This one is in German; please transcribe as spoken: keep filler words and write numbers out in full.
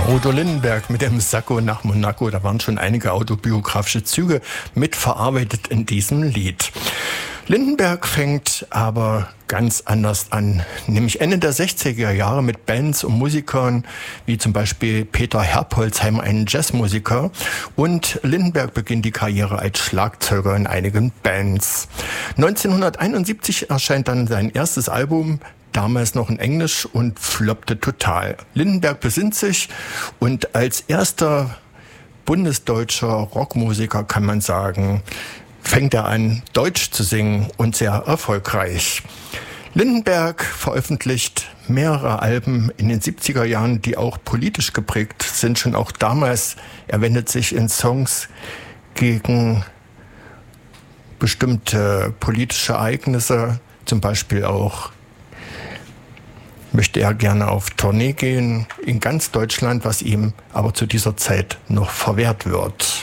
Udo Lindenberg mit dem Sacco nach Monaco, da waren schon einige autobiografische Züge mitverarbeitet in diesem Lied. Lindenberg fängt aber ganz anders an, nämlich Ende der sechziger Jahre mit Bands und Musikern, wie zum Beispiel Peter Herpolzheim, einen Jazzmusiker, und Lindenberg beginnt die Karriere als Schlagzeuger in einigen Bands. neunzehnhunderteinundsiebzig erscheint dann sein erstes Album, damals noch in Englisch, und floppte total. Lindenberg besinnt sich und als erster bundesdeutscher Rockmusiker, kann man sagen, fängt er an, Deutsch zu singen, und sehr erfolgreich. Lindenberg veröffentlicht mehrere Alben in den siebziger Jahren, die auch politisch geprägt sind, schon auch damals. Er wendet sich in Songs gegen bestimmte politische Ereignisse, zum Beispiel auch möchte er gerne auf Tournee gehen in ganz Deutschland, was ihm aber zu dieser Zeit noch verwehrt wird.